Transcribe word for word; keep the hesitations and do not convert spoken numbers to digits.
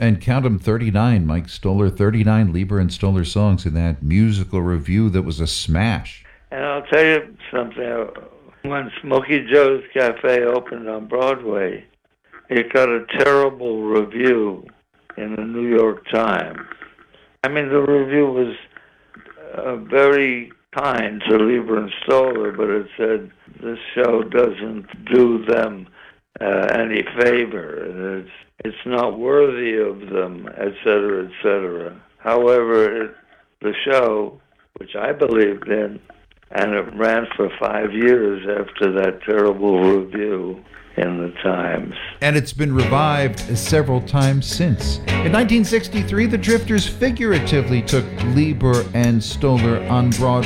And count 'em, thirty-nine, Mike Stoller, thirty-nine Leiber and Stoller songs in that musical review that was a smash. And I'll tell you something. When Smokey Joe's Cafe opened on Broadway, it got a terrible review in the New York Times. I mean, the review was uh, very kind to Leiber and Stoller, but it said, this show doesn't do them uh, any favor, and it's it's not worthy of them, et cetera, et cetera. However, it, the show, which I believed in, and it ran for five years after that terrible review in the Times. And it's been revived several times since. In nineteen sixty-three, the Drifters figuratively took Leiber and Stoller on Broadway.